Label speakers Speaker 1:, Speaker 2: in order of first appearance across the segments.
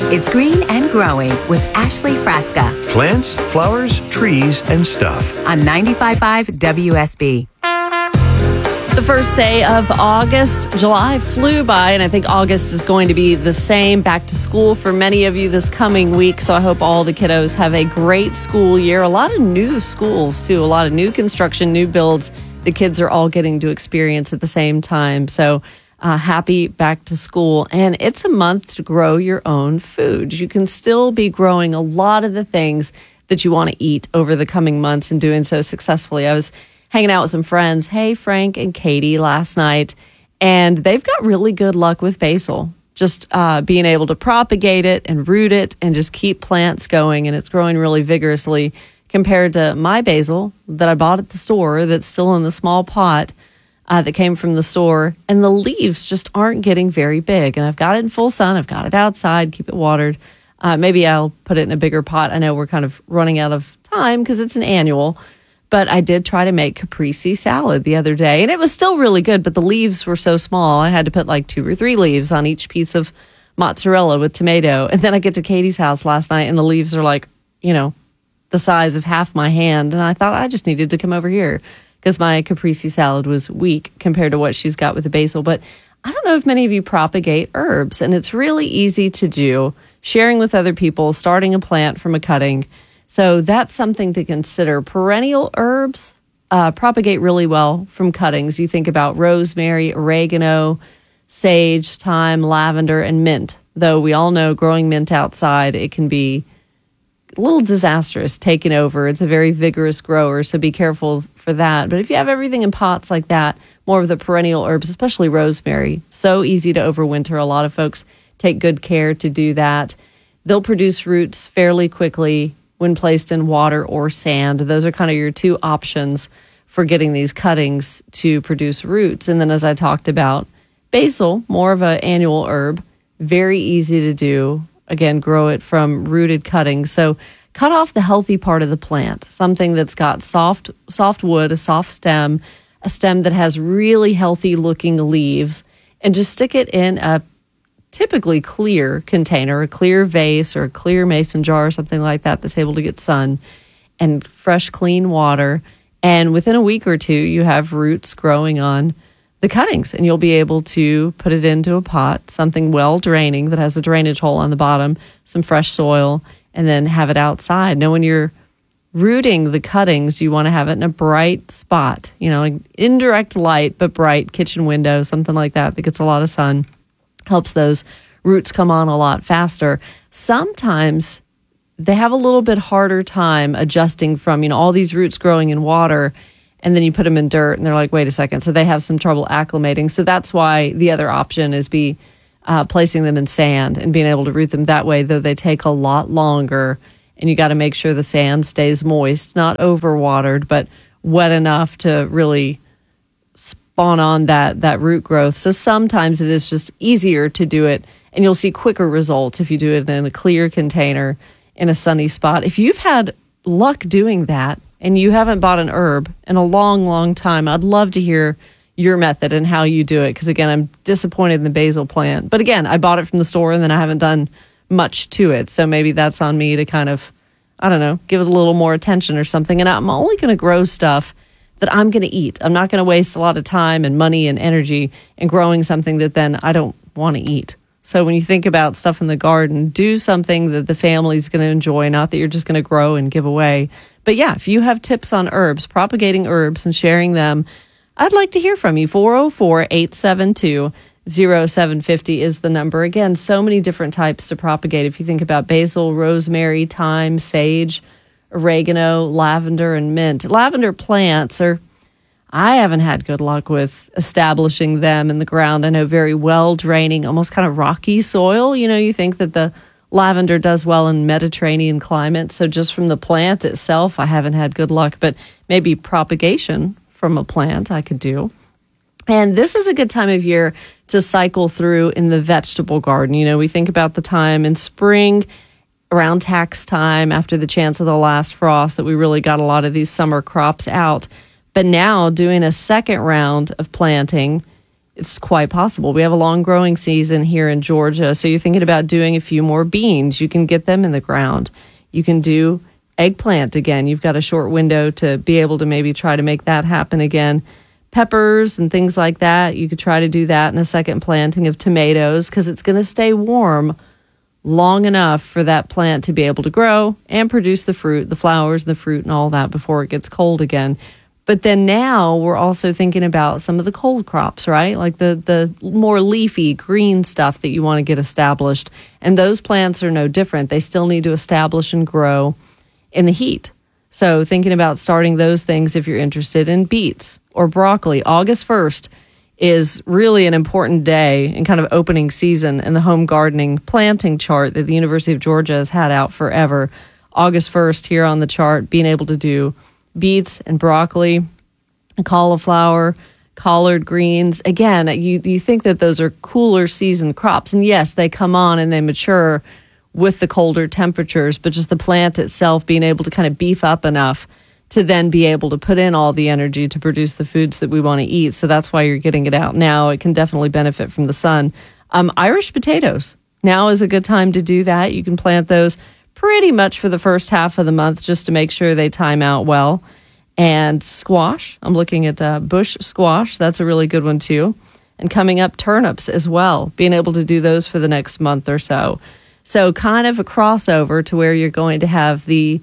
Speaker 1: It's Green and Growing with Ashley Frasca
Speaker 2: Plants, flowers, trees, and stuff.
Speaker 1: on 95.5 WSB.
Speaker 3: The first day of August, July flew by, and I think August is going to be the same. Back to school for many of you this coming week, so I hope all the kiddos have a great school year. A lot of new schools, too, a lot of new construction, new builds. The kids are all getting to experience at the same time, so happy back to school. And it's a month to grow your own food. You can still be growing a lot of the things that you want to eat over the coming months and doing so successfully. I was hanging out with some friends, hey, Frank and Katie, last night, and they've got really good luck with basil. Just being able to propagate it and root it and just keep plants going, and it's growing really vigorously compared to my basil that I bought at the store that's still in the small pot that came from the store, and the leaves just aren't getting very big. And I've got it in full sun. I've got it outside, keep it watered. Maybe I'll put it in a bigger pot. I know we're kind of running out of time because it's an annual. But I did try to make caprese salad the other day, and it was still really good, but the leaves were so small. I had to put like 2 or 3 leaves on each piece of mozzarella with tomato. And then I get to Katie's house last night, and the leaves are like, the size of half my hand. And I thought I just needed to come over here because my caprese salad was weak compared to what she's got with the basil. But I don't know if many of you propagate herbs, and it's really easy to do, sharing with other people, starting a plant from a cutting. So that's something to consider. Perennial herbs propagate really well from cuttings. You think about rosemary, oregano, sage, thyme, lavender, and mint. Though we all know growing mint outside, it can be a little disastrous taking over. It's a very vigorous grower, so be careful for that. But if you have everything in pots like that, more of the perennial herbs, especially rosemary, so easy to overwinter. A lot of folks take good care to do that. They'll produce roots fairly quickly when placed in water or sand. Those are kind of your 2 options for getting these cuttings to produce roots. And then, as I talked about, basil, more of an annual herb, very easy to do. Again, grow it from rooted cuttings. So cut off the healthy part of the plant, something that's got soft wood, a soft stem, a stem that has really healthy looking leaves, and just stick it in a typically clear container, a clear vase or a clear mason jar or something like that that's able to get sun and fresh, clean water. And within a week or 2, you have roots growing on the cuttings, and you'll be able to put it into a pot, something well draining that has a drainage hole on the bottom, some fresh soil, and then have it outside. Now, when you're rooting the cuttings, you want to have it in a bright spot, like indirect light, but bright kitchen window, something like that gets a lot of sun. Helps those roots come on a lot faster. Sometimes they have a little bit harder time adjusting from, all these roots growing in water, and then you put them in dirt, and they're like, wait a second. So they have some trouble acclimating. So that's why the other option is placing them in sand and being able to root them that way, though they take a lot longer. And you got to make sure the sand stays moist, not overwatered, but wet enough to really spawn on that root growth. So sometimes it is just easier to do it, and you'll see quicker results if you do it in a clear container in a sunny spot. If you've had luck doing that and you haven't bought an herb in a long, long time, I'd love to hear your method and how you do it, because again, I'm disappointed in the basil plant. But again, I bought it from the store and then I haven't done much to it. So maybe that's on me to kind of, give it a little more attention or something. And I'm only going to grow stuff that I'm going to eat. I'm not going to waste a lot of time and money and energy in growing something that then I don't want to eat. So when you think about stuff in the garden, do something that the family's going to enjoy, not that you're just going to grow and give away. But yeah, if you have tips on herbs, propagating herbs and sharing them, I'd like to hear from you. 404-872-0750 is the number. Again, so many different types to propagate. If you think about basil, rosemary, thyme, sage, oregano, lavender, and mint. Lavender plants I haven't had good luck with establishing them in the ground. I know very well draining, almost kind of rocky soil. You think that the lavender does well in Mediterranean climates. So just from the plant itself, I haven't had good luck, but maybe propagation from a plant I could do. And this is a good time of year to cycle through in the vegetable garden. We think about the time in spring, around tax time, after the chance of the last frost, that we really got a lot of these summer crops out. But now doing a second round of planting it's quite possible. We have a long growing season here in Georgia. So you're thinking about doing a few more beans. You can get them in the ground. You can do eggplant again. You've got a short window to be able to maybe try to make that happen again. Peppers and things like that. You could try to do that in a second planting of tomatoes because it's going to stay warm long enough for that plant to be able to grow and produce the fruit, the flowers, the fruit, and all that before it gets cold again. But then now we're also thinking about some of the cold crops, right? Like the more leafy green stuff that you want to get established. And those plants are no different. They still need to establish and grow in the heat. So thinking about starting those things if you're interested in beets or broccoli. August 1st is really an important day and kind of opening season in the home gardening planting chart that the University of Georgia has had out forever. August 1st here on the chart, being able to do beets and broccoli, cauliflower, collard greens. Again, you think that those are cooler season crops. And yes, they come on and they mature with the colder temperatures, but just the plant itself being able to kind of beef up enough to then be able to put in all the energy to produce the foods that we want to eat. So that's why you're getting it out now. It can definitely benefit from the sun. Irish potatoes. Now is a good time to do that. You can plant those pretty much for the first half of the month just to make sure they time out well. And squash. I'm looking at bush squash. That's a really good one too. And coming up, turnips as well. Being able to do those for the next month or so. So kind of a crossover to where you're going to have the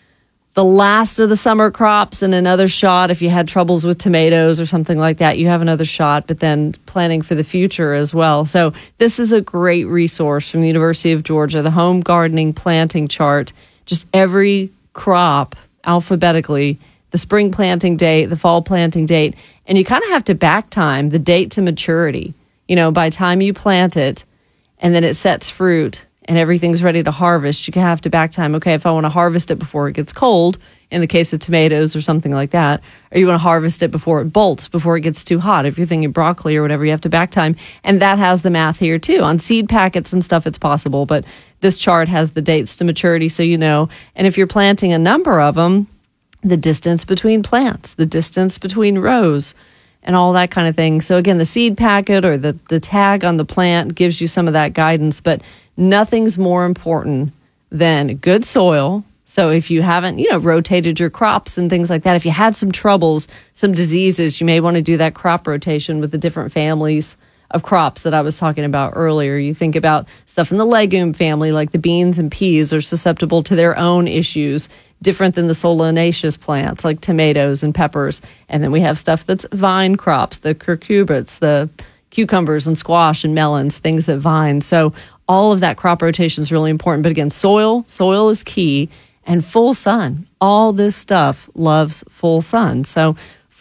Speaker 3: last of the summer crops and another shot. If you had troubles with tomatoes or something like that, you have another shot, but then planning for the future as well. So this is a great resource from the University of Georgia, the home gardening planting chart, just every crop alphabetically, the spring planting date, the fall planting date, and you kind of have to back time the date to maturity. You know, by the time you plant it and then it sets fruit, and everything's ready to harvest, you can have to back time. Okay, if I want to harvest it before it gets cold, in the case of tomatoes or something like that, or you want to harvest it before it bolts, before it gets too hot. If you're thinking broccoli or whatever, you have to back time. And that has the math here too. On seed packets and stuff, it's possible, but this chart has the dates to maturity, so you know. And if you're planting a number of them, the distance between plants, the distance between rows, and all that kind of thing. So again, the seed packet or the tag on the plant gives you some of that guidance, but nothing's more important than good soil. So if you haven't, rotated your crops and things like that, if you had some troubles, some diseases, you may want to do that crop rotation with the different families of crops that I was talking about earlier. You think about stuff in the legume family, like the beans and peas are susceptible to their own issues, different than the solanaceous plants like tomatoes and peppers. And then we have stuff that's vine crops, the cucurbits, the cucumbers and squash and melons, things that vine. So all of that crop rotation is really important. But again, soil is key, and full sun. All this stuff loves full sun. So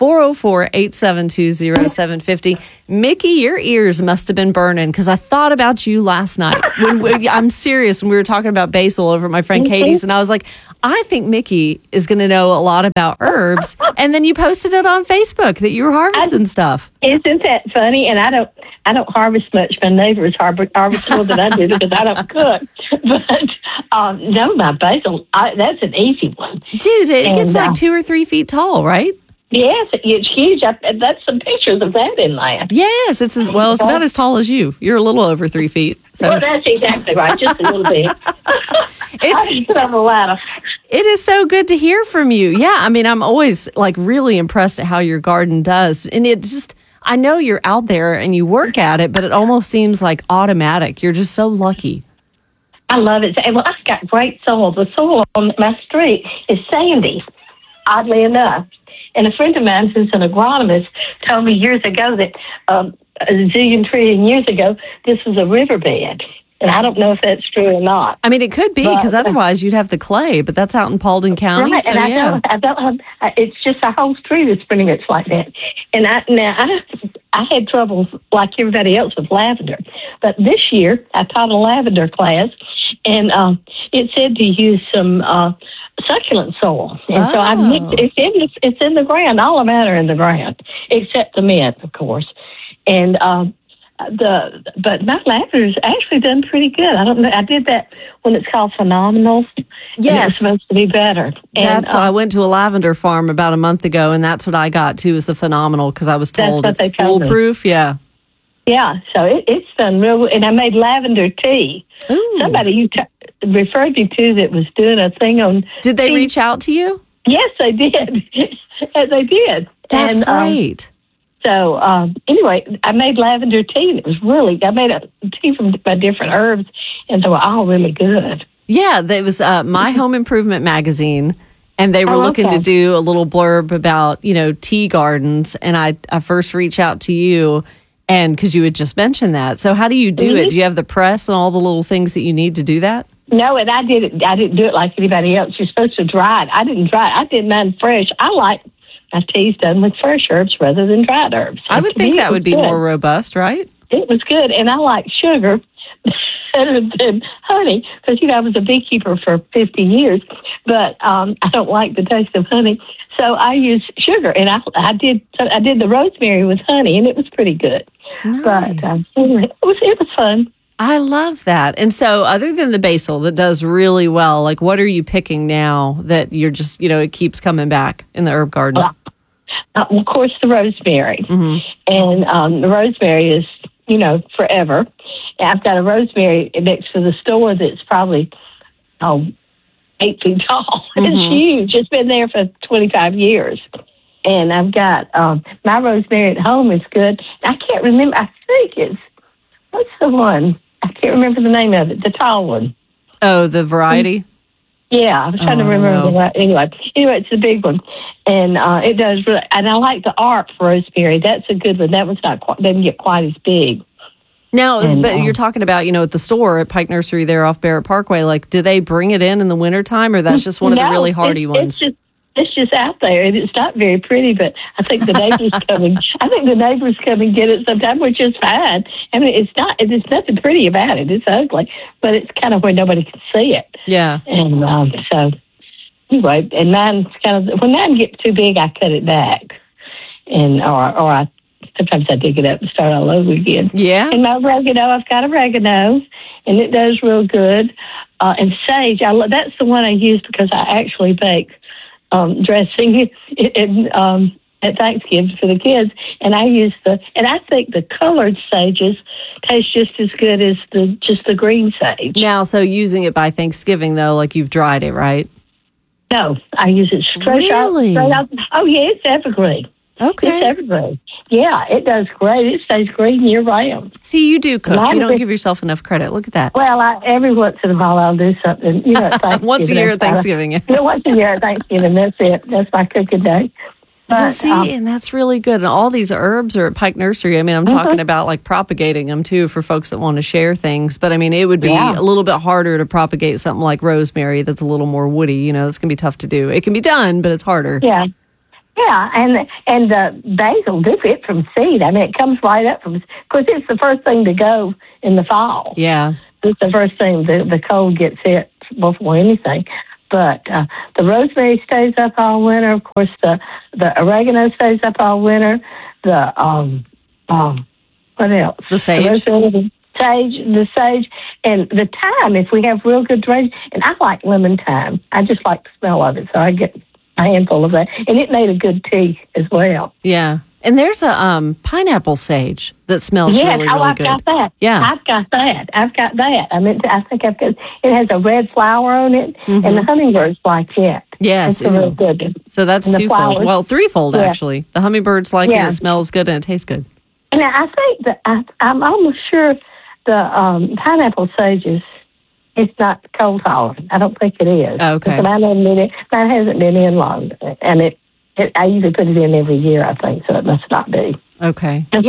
Speaker 3: 404-872-0750. Mickey, your ears must have been burning because I thought about you last night. I'm serious. When we were talking about basil over at my friend Katie's, and I was like, I think Mickey is going to know a lot about herbs. And then you posted it on Facebook that you were harvesting stuff.
Speaker 4: Isn't that funny? And I don't harvest much. My neighbors harvest more than I do because I don't cook. But no, my basil, that's an easy one.
Speaker 3: Dude, it gets like 2 or 3 feet tall, right?
Speaker 4: Yes, it's huge. That's some pictures of that in there.
Speaker 3: Yes, it's about as tall as you. You're a little over 3 feet. So.
Speaker 4: Well, that's exactly right. Just a little bit. It's on the ladder.
Speaker 3: It is so good to hear from you. Yeah, I mean, I'm always like really impressed at how your garden does, and it just. I know you're out there and you work at it, but it almost seems like automatic. You're just so lucky.
Speaker 4: I love it. Well, I've got great soil. The soil on my street is sandy, oddly enough. And a friend of mine who's an agronomist told me years ago that a zillion years ago, this was a riverbed. And I don't know if that's true or not.
Speaker 3: I mean, it could be, because otherwise you'd have the clay, but that's out in Paulding County.
Speaker 4: Right,
Speaker 3: so,
Speaker 4: and I don't have, it's just a whole street is pretty much like that. And I had troubles like everybody else with lavender. But this year, I taught a lavender class, and it said to use some succulent soil. And so I mixed it's in the ground. All of that are in the ground, except the mint, of course. And but my lavender's actually done pretty good. I don't know. I did that when it's called Phenomenal.
Speaker 3: Yes,
Speaker 4: it's supposed to be better. And
Speaker 3: I went to a lavender farm about a month ago, and that's what I got too, is the Phenomenal, because I was told it's foolproof. Yeah.
Speaker 4: Yeah, so it's done real. And I made lavender tea.
Speaker 3: Ooh.
Speaker 4: Somebody you referred me to that was doing a thing on.
Speaker 3: Did they reach out to you?
Speaker 4: Yes, they did. They did.
Speaker 3: That's great.
Speaker 4: So anyway, I made lavender tea, and it was I made a tea from my different herbs, and they were all really good.
Speaker 3: Yeah, that was My Home Improvement magazine, and they were looking to do a little blurb about, tea gardens, and I first reached out to you, and because you had just mentioned that. So how do you do it? Do you have the press and all the little things that you need to do that?
Speaker 4: No, and I didn't do it like anybody else. You're supposed to dry it. I didn't dry it. I did mine fresh. I like my teas done with fresh herbs rather than dried herbs.
Speaker 3: I would think that would be more robust, right?
Speaker 4: It was good, and I like sugar better than honey because I was a beekeeper for 50 years, but I don't like the taste of honey, so I use sugar. And I did the rosemary with honey, and it was pretty good.
Speaker 3: Nice.
Speaker 4: But anyway, it was fun.
Speaker 3: I love that. And so, other than the basil that does really well, like what are you picking now that you're just it keeps coming back in the herb garden?
Speaker 4: Of course, the rosemary, and the rosemary is forever. I've got a rosemary next to the store that's probably 8 feet tall. It's huge. It's been there for 25 years. And I've got my rosemary at home is good. I can't remember. I think what's the one? I can't remember the name of it. The tall one.
Speaker 3: Oh, the variety?
Speaker 4: Yeah, I was trying to remember the one. Anyway, it's the big one. And it does really, and I like the ARP rosemary. That's a good one. That one's doesn't get quite as big.
Speaker 3: Now, but you're talking about, at the store at Pike Nursery there off Barrett Parkway, like, do they bring it in the wintertime, or that's just one of the really hardy ones?
Speaker 4: It's just out there, and it's not very pretty, but I think the neighbors come and get it sometimes, which is fine. I mean, there's nothing pretty about it. It's ugly, but it's kind of where nobody can see it.
Speaker 3: Yeah.
Speaker 4: And so, anyway, and mine's when mine gets too big, I cut it back. And, or sometimes I dig it up and start all over again.
Speaker 3: Yeah.
Speaker 4: And my oregano, I've got oregano, and it does real good. And sage, that's the one I use because I actually bake dressing at Thanksgiving for the kids, and I think the colored sages taste just as good as the green sage.
Speaker 3: Now, so using it by Thanksgiving though, like you've dried it, right?
Speaker 4: No, I use it straight out. Oh yeah, it's evergreen.
Speaker 3: Okay.
Speaker 4: It's evergreen. Yeah, it does great. It stays green year round.
Speaker 3: See, you do cook. You don't give yourself enough credit. Look at that.
Speaker 4: Well, every once in a while I'll do something.
Speaker 3: Once a year at Thanksgiving.
Speaker 4: Once a year at Thanksgiving. That's it. That's my cooking day. But,
Speaker 3: and that's really good. And all these herbs are at Pike Nursery. I mean, I'm talking about like propagating them too for folks that want to share things. But I mean, it would be a little bit harder to propagate something like rosemary that's a little more woody. That's going to be tough to do. It can be done, but it's harder.
Speaker 4: Yeah. Yeah, and the basil do it from seed. I mean, it comes right up from, because it's the first thing to go in the fall.
Speaker 3: Yeah.
Speaker 4: It's the first thing, the cold gets it before anything. But the rosemary stays up all winter. Of course, the oregano stays up all winter. The, what else?
Speaker 3: The sage.
Speaker 4: The sage, and the thyme, if we have real good drainage. And I like lemon thyme. I just like the smell of it, so I get a handful of that. And it made a good tea as well.
Speaker 3: Yeah. And there's a pineapple sage that smells really, really
Speaker 4: I've
Speaker 3: good.
Speaker 4: got that.
Speaker 3: Yeah.
Speaker 4: I've got that. I think I've got it. Has a red flower on it, and the hummingbirds like it.
Speaker 3: Yes.
Speaker 4: It's really good.
Speaker 3: So that's twofold. Well, threefold, actually. The hummingbirds like it, it smells good, and it tastes good.
Speaker 4: And I think that I'm almost sure the pineapple sages, it's not cold tolerant. I don't think it is.
Speaker 3: Okay.
Speaker 4: Mine hasn't been in long, and I usually put it in every year, I think, so it must not be.
Speaker 3: Okay.
Speaker 4: When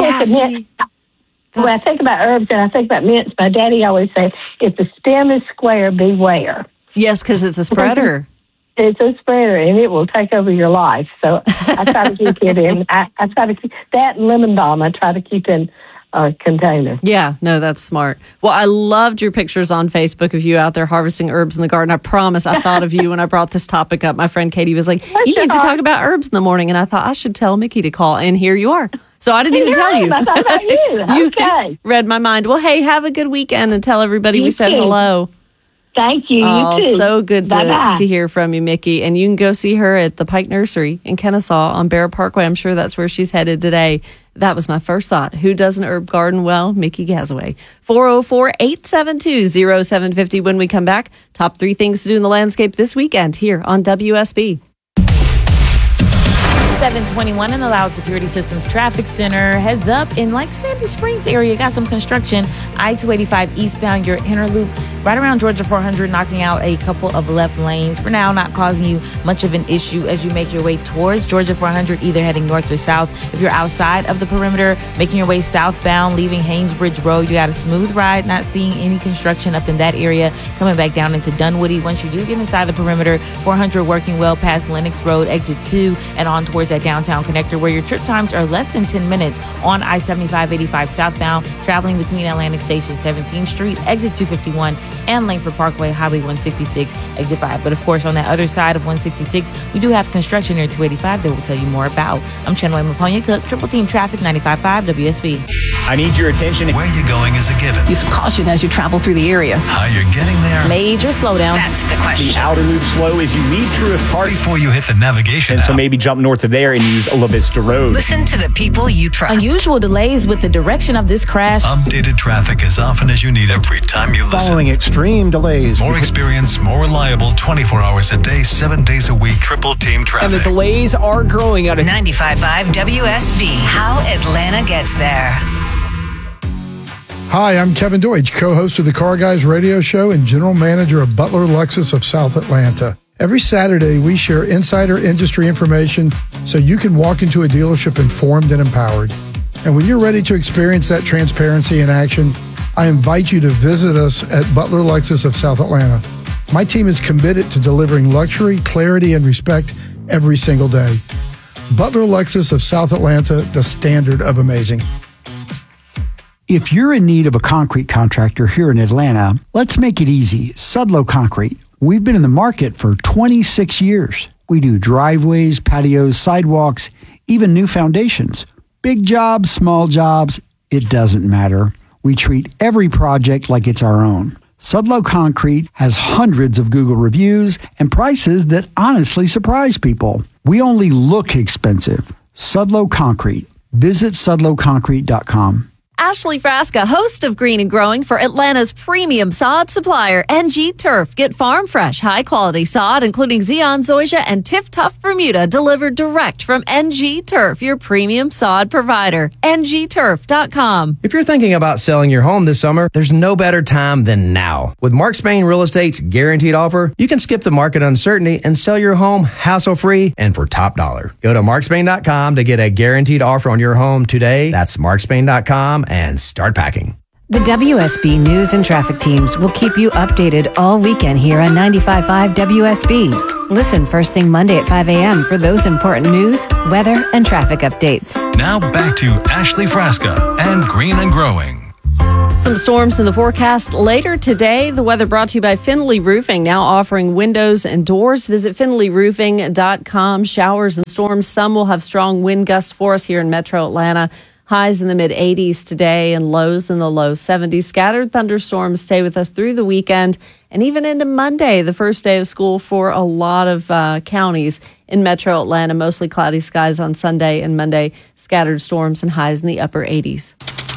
Speaker 4: I think about herbs and I think about mints, my daddy always said, if the stem is square, beware.
Speaker 3: Yes, because it's a spreader.
Speaker 4: It's a spreader, and it will take over your life. So I try to keep it in. I try to keep that and lemon balm. I try to keep in a container.
Speaker 3: Yeah, no, that's smart. Well, I loved your pictures on Facebook of you out there harvesting herbs in the garden. I promise I thought of you when I brought this topic up. My friend Katie was like, you need to talk about herbs in the morning. And I thought I should tell Mickey to call. And here you are. So I didn't even tell you.
Speaker 4: I thought about you. Okay.
Speaker 3: Read my mind. Well, hey, have a good weekend and tell everybody we said hello.
Speaker 4: Thank you.
Speaker 3: Oh,
Speaker 4: You too.
Speaker 3: so good
Speaker 4: Bye-bye.
Speaker 3: to hear from you, Mickey. And you can go see her at the Pike Nursery in Kennesaw on Bear Parkway. I'm sure that's where she's headed today. That was my first thought. Who does an herb garden well? Mickey Gazaway. 404-872-0750 when we come back. Top 3 things to do in the landscape this weekend here on WSB.
Speaker 5: 721 in the Loud Security Systems Traffic Center. Heads up in Sandy Springs area. Got some construction. I-285 eastbound, your inner loop right around Georgia 400, knocking out a couple of left lanes. For now, not causing you much of an issue as you make your way towards Georgia 400, either heading north or south. If you're outside of the perimeter, making your way southbound, leaving Haynesbridge Road, you got a smooth ride, not seeing any construction up in that area. Coming back down into Dunwoody. Once you do get inside the perimeter, 400 working well past Lennox Road, exit 2, and on towards that downtown connector where your trip times are less than 10 minutes on I-75-85 southbound, traveling between Atlantic Station, 17th Street, exit 251, and Langford Parkway, Highway 166, exit 5. But of course, on that other side of 166, we do have construction near 285 that we'll tell you more about. I'm Chenway Maponia Cook, Triple Team Traffic, 95.5 WSB.
Speaker 6: I need your attention.
Speaker 7: Where you're going is a given.
Speaker 8: Use some caution as you travel through the area.
Speaker 7: How you're getting there.
Speaker 5: Major slowdown.
Speaker 8: That's the question.
Speaker 6: The outer loop slow as you leave Truist Park.
Speaker 7: Before you hit the navigation
Speaker 6: And so
Speaker 7: app.
Speaker 6: maybe jump north of there and use Ola Vista Road.
Speaker 8: Listen to the people you trust.
Speaker 5: Unusual delays with the direction of this crash.
Speaker 7: Updated traffic as often as you need every time you listen.
Speaker 9: Following extreme delays.
Speaker 7: More experience, more reliable, 24 hours a day, 7 days a week, Triple Team
Speaker 6: And the
Speaker 7: Traffic.
Speaker 6: delays are growing out of
Speaker 8: 95.5 WSB. How Atlanta gets there.
Speaker 10: Hi, I'm Kevin Deutsch, co-host of the Car Guys radio show and general manager of Butler Lexus of South Atlanta. Every Saturday, we share insider industry information so you can walk into a dealership informed and empowered. And when you're ready to experience that transparency in action, I invite you to visit us at Butler Lexus of South Atlanta. My team is committed to delivering luxury, clarity, and respect every single day. Butler Lexus of South Atlanta, the standard of amazing.
Speaker 9: If you're in need of a concrete contractor here in Atlanta, let's make it easy. Sudlow Concrete. We've been in the market for 26 years. We do driveways, patios, sidewalks, even new foundations. Big jobs, small jobs, it doesn't matter. We treat every project like it's our own. Sudlow Concrete has hundreds of Google reviews and prices that honestly surprise people. We only look expensive. Sudlow Concrete. Visit sudlowconcrete.com.
Speaker 3: Ashley Frasca, host of Green and Growing for Atlanta's premium sod supplier, NG Turf. Get farm fresh, high quality sod, including Zeon, Zoysia, and Tiff Tough Bermuda, delivered direct from NG Turf, your premium sod provider. ngturf.com.
Speaker 11: If you're thinking about selling your home this summer, there's no better time than now. With Mark Spain Real Estate's guaranteed offer, you can skip the market uncertainty and sell your home hassle-free and for top dollar. Go to markspain.com to get a guaranteed offer on your home today. That's markspain.com and start packing.
Speaker 12: The WSB News and Traffic teams will keep you updated all weekend here on 95.5 WSB. Listen first thing Monday at 5 a.m. for those important news, weather, and traffic updates.
Speaker 7: Now back to Ashley Frasca and Green and Growing.
Speaker 3: Some storms in the forecast later today. The weather brought to you by Finley Roofing, now offering windows and doors. Visit finleyroofing.com. Showers and storms. Some will have strong wind gusts for us here in Metro Atlanta. Highs in the mid-80s today and lows in the low 70s. Scattered thunderstorms stay with us through the weekend and even into Monday, the first day of school for a lot of counties in Metro Atlanta. Mostly cloudy skies on Sunday and Monday. Scattered storms and highs in the upper 80s.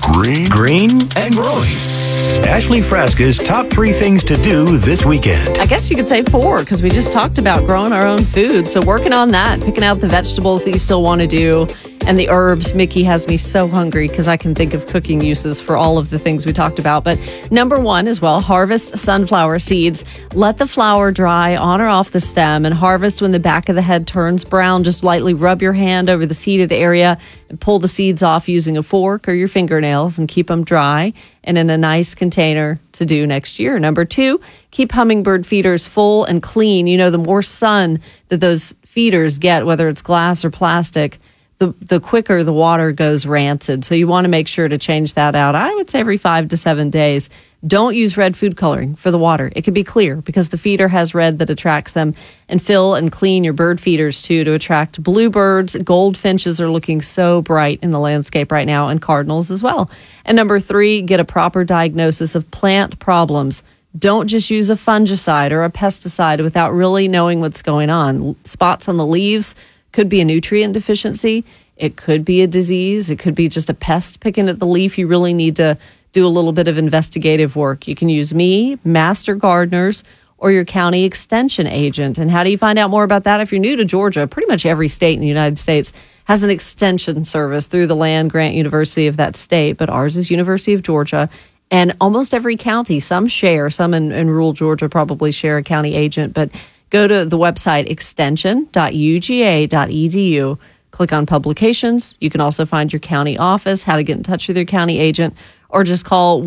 Speaker 2: Green and Growing. Ashley Frasca's top 3 things to do this weekend.
Speaker 3: I guess you could say 4 because we just talked about growing our own food. So working on that, picking out the vegetables that you still want to do and the herbs. Mickey has me so hungry because I can think of cooking uses for all of the things we talked about. But number 1 as well, harvest sunflower seeds. Let the flower dry on or off the stem and harvest when the back of the head turns brown. Just lightly rub your hand over the seeded area and pull the seeds off using a fork or your fingernails and keep them dry and in a nice container to do next year. Number 2, keep hummingbird feeders full and clean. You know, the more sun that those feeders get, whether it's glass or plastic, the quicker the water goes rancid. So you want to make sure to change that out. I would say every 5 to 7 days. Don't use red food coloring for the water. It can be clear because the feeder has red that attracts them. And fill and clean your bird feeders too to attract bluebirds. Goldfinches are looking so bright in the landscape right now, and cardinals as well. And number 3, get a proper diagnosis of plant problems. Don't just use a fungicide or a pesticide without really knowing what's going on. Spots on the leaves could be a nutrient deficiency. It could be a disease. It could be just a pest picking at the leaf. You really need to do a little bit of investigative work. You can use me, Master Gardeners, or your county extension agent. And how do you find out more about that? If you're new to Georgia, pretty much every state in the United States has an extension service through the land-grant university of that state, but ours is University of Georgia. And almost every county, some share, some in rural Georgia probably share a county agent, but go to the website extension.uga.edu, click on publications. You can also find your county office, how to get in touch with your county agent, or just call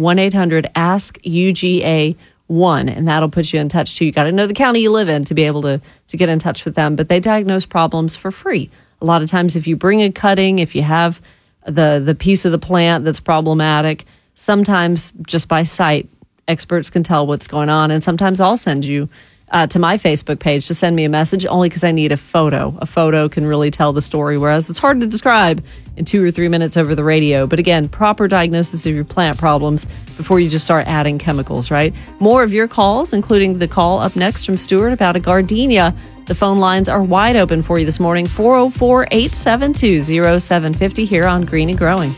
Speaker 3: 1-800-ASK-UGA-1, and that'll put you in touch too. You got to know the county you live in to be able to get in touch with them, but they diagnose problems for free. A lot of times if you bring a cutting, if you have the piece of the plant that's problematic, sometimes just by sight, experts can tell what's going on. And sometimes I'll send you to my Facebook page to send me a message only because I need a photo. A photo can really tell the story, whereas it's hard to describe in 2 or 3 minutes over the radio. But again, proper diagnosis of your plant problems before you just start adding chemicals, right? More of your calls, including the call up next from Stuart about a gardenia. The phone lines are wide open for you this morning, 404-872-0750 here on Green and Growing.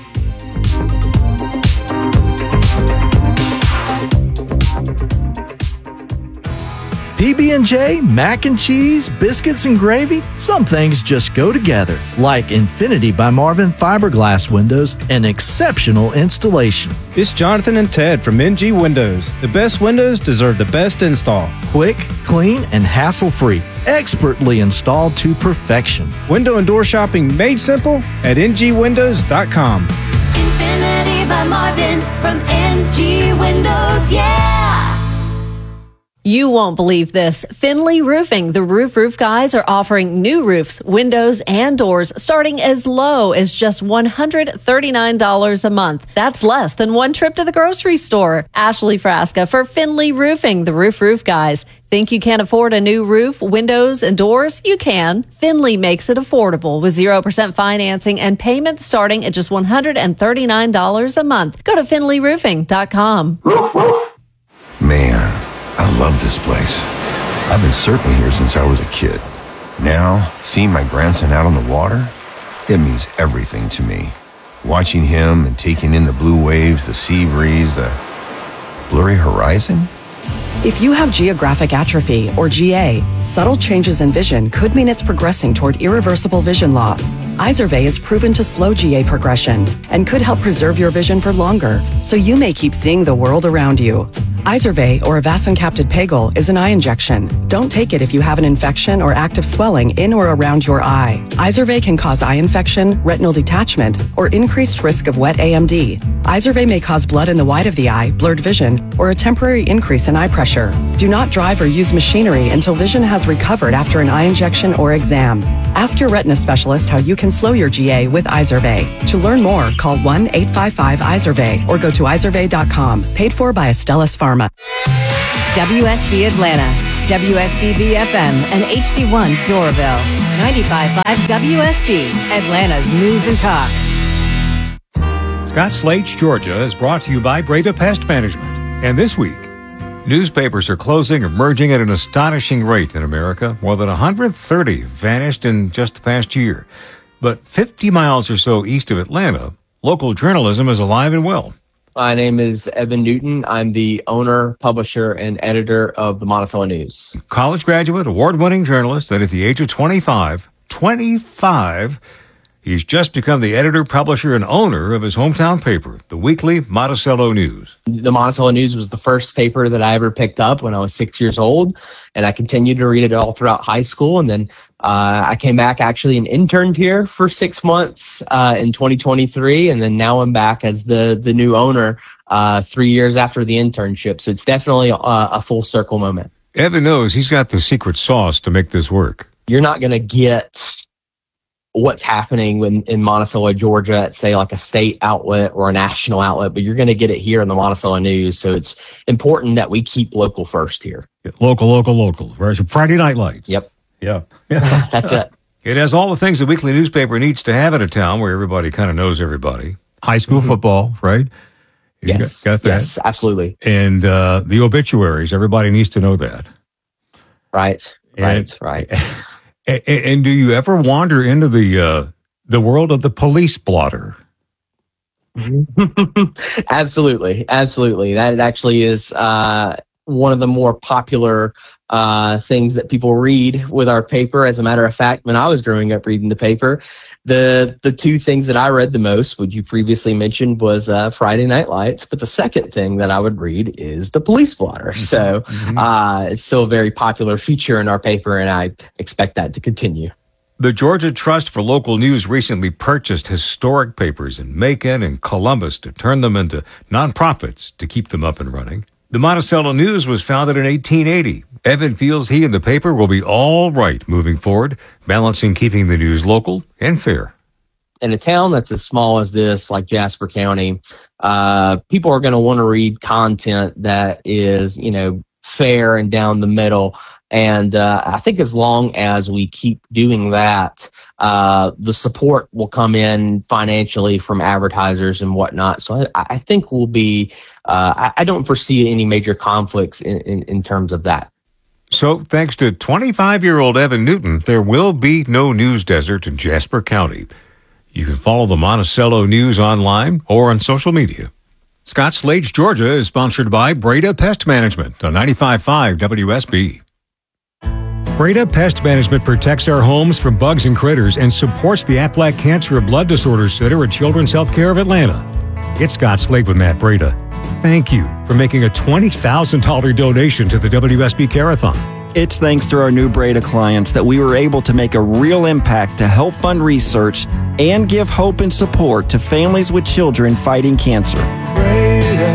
Speaker 13: PB&J, mac and cheese, biscuits and gravy, some things just go together. Like Infinity by Marvin Fiberglass Windows, an exceptional installation.
Speaker 14: It's Jonathan and Ted from NG Windows. The best windows deserve the best install.
Speaker 13: Quick, clean, and hassle-free. Expertly installed to perfection.
Speaker 14: Window and door shopping made simple at ngwindows.com.
Speaker 15: Infinity by Marvin from NG Windows, yeah!
Speaker 3: You won't believe this. Finley Roofing, the roof guys, are offering new roofs, windows, and doors starting as low as just $139 a month. That's less than one trip to the grocery store. Ashley Frasca for Finley Roofing, the roof guys. Think you can't afford a new roof, windows, and doors? You can. Finley makes it affordable with 0% financing and payments starting at just $139 a month. Go to finleyroofing.com.
Speaker 16: Man, I love this place. I've been surfing here since I was a kid. Now, seeing my grandson out on the water, it means everything to me. Watching him and taking in the blue waves, the sea breeze, the blurry horizon.
Speaker 17: If you have geographic atrophy, or GA, subtle changes in vision could mean it's progressing toward irreversible vision loss. Izervay is proven to slow GA progression and could help preserve your vision for longer, so you may keep seeing the world around you. Izervay, or avacincaptad pegol, is an eye injection. Don't take it if you have an infection or active swelling in or around your eye. Izervay can cause eye infection, retinal detachment, or increased risk of wet AMD. Izervay may cause blood in the white of the eye, blurred vision, or a temporary increase in eye pressure. Do not drive or use machinery until vision has recovered after an eye injection or exam. Ask your retina specialist how you can slow your GA with Izervay. To learn more, call 1-855-IZERVAY or go to izervay.com. Paid for by Astellas Pharma.
Speaker 12: WSB Atlanta, WSB FM, and HD1 Doraville. 95.5 WSB, Atlanta's News and Talk.
Speaker 2: Scott Slate's Georgia is brought to you by Breda Pest Management. And this week, newspapers are closing or merging at an astonishing rate in America. More than 130 vanished in just the past year. But 50 miles or so east of Atlanta, local journalism is alive and well.
Speaker 18: My name is Evan Newton. I'm the owner, publisher, and editor of the Monticello News.
Speaker 2: College graduate, award-winning journalist, and at the age of 25, he's just become the editor, publisher, and owner of his hometown paper, the weekly Monticello News.
Speaker 18: The Monticello News was the first paper that I ever picked up when I was 6 years old, and I continued to read it all throughout high school. And then I came back actually and interned here for 6 months in 2023, and then now I'm back as the new owner 3 years after the internship. So it's definitely a full circle moment.
Speaker 2: Evan knows he's got the secret sauce to make this work.
Speaker 18: You're not going to get what's happening in Monticello, Georgia, at say like a state outlet or a national outlet, but you're going to get it here in the Monticello News. So it's important that we keep local first here.
Speaker 2: Local. Right? So Friday Night Lights.
Speaker 18: Yep.
Speaker 2: Yeah.
Speaker 18: That's it.
Speaker 2: It has all the things a weekly newspaper needs to have in a town where everybody kind of knows everybody. High school football, right?
Speaker 18: Yes.
Speaker 2: Got that?
Speaker 18: Yes, absolutely.
Speaker 2: And the obituaries, everybody needs to know that.
Speaker 18: Right.
Speaker 2: And do you ever wander into the world of the police blotter?
Speaker 18: Absolutely. That actually is one of the more popular things that people read with our paper. As a matter of fact, when I was growing up reading the paper, the two things that I read the most, what you previously mentioned, was Friday Night Lights. But the second thing that I would read is the police blotter. So it's still a very popular feature in our paper, and I expect that to continue.
Speaker 2: The Georgia Trust for Local News recently purchased historic papers in Macon and Columbus to turn them into nonprofits to keep them up and running. The Monticello News was founded in 1880. Evan feels he and the paper will be all right moving forward, balancing keeping the news local and fair.
Speaker 18: In a town that's as small as this, like Jasper County, people are going to want to read content that is, fair and down the middle. And I think as long as we keep doing that, the support will come in financially from advertisers and whatnot. So I think we'll be, I don't foresee any major conflicts in terms of that.
Speaker 2: So thanks to 25-year-old Evan Newton, there will be no news desert in Jasper County. You can follow the Monticello News online or on social media. Scott Slade's Georgia is sponsored by Breda Pest Management on 95.5 WSB. Breda Pest Management protects our homes from bugs and critters and supports the Aflac Cancer and Blood Disorders Center at Children's Healthcare of Atlanta. It's Scott Slade with Matt Breda. Thank you for making a $20,000 donation to the WSB Care-a-thon.
Speaker 19: It's thanks to our new Breda clients that we were able to make a real impact to help fund research and give hope and support to families with children fighting cancer.
Speaker 20: Breda,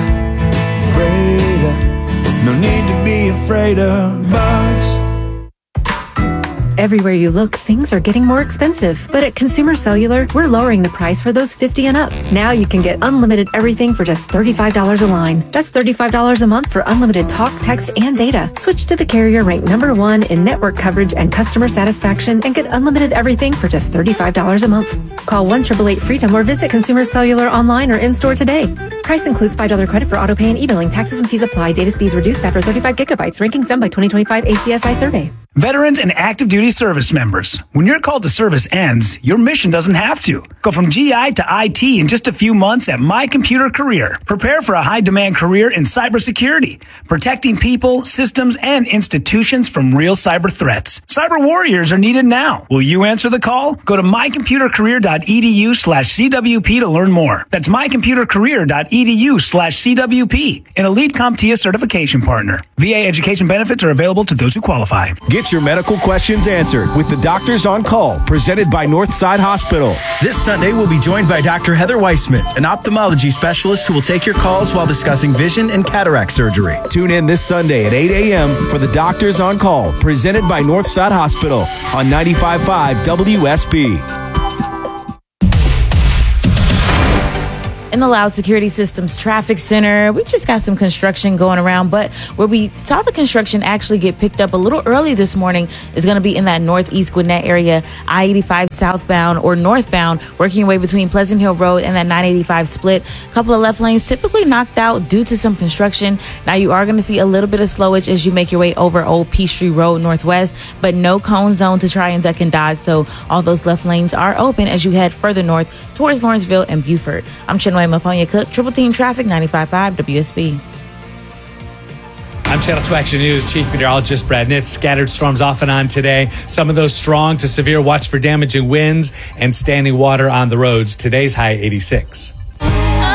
Speaker 20: no need to be afraid of bugs.
Speaker 12: Everywhere you look, things are getting more expensive. But at Consumer Cellular, we're lowering the price for those 50 and up. Now you can get unlimited everything for just $35 a line. That's $35 a month for unlimited talk, text, and data. Switch to the carrier ranked #1 in network coverage and customer satisfaction and get unlimited everything for just $35 a month. Call 1-888-FREEDOM or visit Consumer Cellular online or in-store today. Price includes $5 credit for auto pay and e-billing. Taxes and fees apply. Data speeds reduced after 35 gigabytes. Rankings done by 2025 ACSI survey.
Speaker 21: Veterans and active duty service members, when your call to service ends, your mission doesn't have to. Go from GI to IT in just a few months at My Computer Career. Prepare for a high-demand career in cybersecurity, protecting people, systems, and institutions from real cyber threats. Cyber warriors are needed now. Will you answer the call? Go to mycomputercareer.edu/CWP to learn more. That's mycomputercareer.edu/CWP, an elite CompTIA certification partner. VA education benefits are available to those who qualify.
Speaker 6: Get your medical questions answered with the Doctors on Call, presented by Northside Hospital.
Speaker 22: This Sunday, we'll be joined by Dr. Heather Weissman, an ophthalmology specialist who will take your calls while discussing vision and cataract surgery.
Speaker 6: Tune in this Sunday at 8 a.m. for the Doctors on Call, presented by Northside Hospital on 95.5 WSB.
Speaker 5: In the Loud Security Systems Traffic Center, we just got some construction going around, but where we saw the construction actually get picked up a little early this morning is going to be in that northeast Gwinnett area, I-85 southbound or northbound, working your way between Pleasant Hill Road and that 985 split. A couple of left lanes typically knocked out due to some construction. Now you are going to see a little bit of slowage as you make your way over Old Peachtree Road northwest, but no cone zone to try and duck and dodge. So all those left lanes are open as you head further north towards Lawrenceville and Beaufort. I'm Chinwe Maponya Cook, Triple Team Traffic, 95.5 WSB.
Speaker 23: I'm Channel 2 Action News Chief Meteorologist Brad Nitz. Scattered storms off and on today. Some of those strong to severe. Watch for damaging winds and standing water on the roads. Today's high 86.